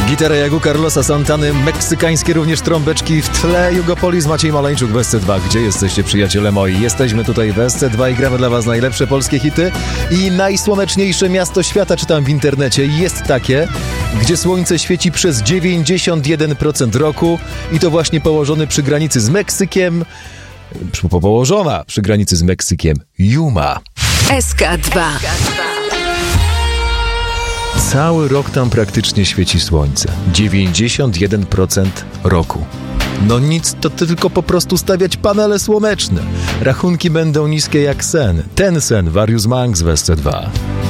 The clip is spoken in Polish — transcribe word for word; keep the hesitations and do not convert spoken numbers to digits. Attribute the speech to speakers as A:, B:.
A: Gitara jak u Carlosa Santany, meksykańskie również trąbeczki w tle. Jugopolis, Maciej Maleńczuk w S C dwa. Gdzie jesteście, przyjaciele moi? Jesteśmy tutaj w S C dwa i gramy dla was najlepsze polskie hity i najsłoneczniejsze miasto świata, czytam w internecie. Jest takie, gdzie słońce świeci przez dziewięćdziesiąt jeden procent roku i to właśnie położony przy granicy z Meksykiem, po położona przy granicy z Meksykiem, Yuma.
B: S K dwa.
A: Cały rok tam praktycznie świeci słońce. dziewięćdziesiąt jeden procent roku. No nic, to tylko po prostu stawiać panele słoneczne. Rachunki będą niskie jak sen. Ten sen, Warius Manx w S C dwa.